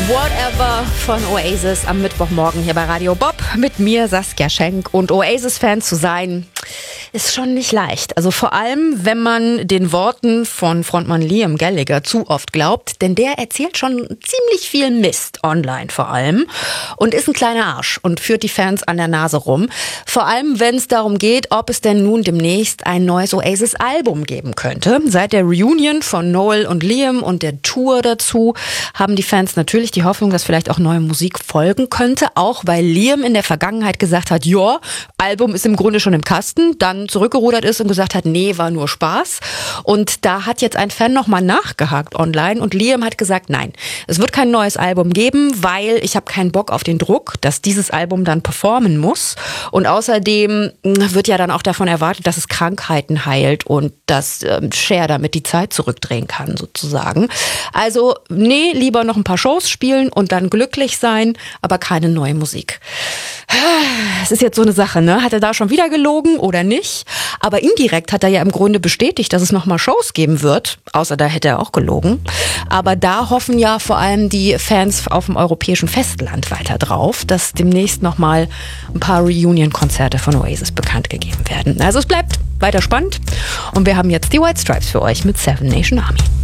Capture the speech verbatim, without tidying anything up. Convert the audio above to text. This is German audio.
Whatever von Oasis am Mittwochmorgen hier bei Radio Bob. Mit mir Saskia Schenk. Und Oasis-Fan zu sein, ist schon nicht leicht. Also vor allem, wenn man den Worten von Frontmann Liam Gallagher zu oft glaubt. Denn der erzählt schon ziemlich viel Mist, online vor allem. Und ist ein kleiner Arsch und führt die Fans an der Nase rum. Vor allem, wenn es darum geht, ob es denn nun demnächst ein neues Oasis-Album geben könnte. Seit der Reunion von Noel und Liam und der Tour dazu haben die Fans natürlich die Hoffnung, dass vielleicht auch neue Musik folgen könnte. Auch weil Liam in der Vergangenheit gesagt hat, ja, Album ist im Grunde schon im Kasten, dann zurückgerudert ist und gesagt hat, nee, war nur Spaß. Und da hat jetzt ein Fan nochmal nachgehakt online und Liam hat gesagt, nein, es wird kein neues Album geben, weil ich habe keinen Bock auf den Druck, dass dieses Album dann performen muss. Und außerdem wird ja dann auch davon erwartet, dass es Krankheiten heilt und dass ähm, Cher damit die Zeit zurückdrehen kann, sozusagen. Also, nee, lieber noch ein paar Shows spielen und dann glücklich sein, aber keine neue Musik. Es ist jetzt so eine Sache, ne? Hat er da schon wieder gelogen oder nicht? Aber indirekt hat er ja im Grunde bestätigt, dass es nochmal Shows geben wird. Außer da hätte er auch gelogen. Aber da hoffen ja vor allem die Fans auf dem europäischen Festland weiter drauf, dass demnächst nochmal ein paar Reunion-Konzerte von Oasis bekannt gegeben werden. Also es bleibt weiter spannend. Und wir haben jetzt die White Stripes für euch mit Seven Nation Army.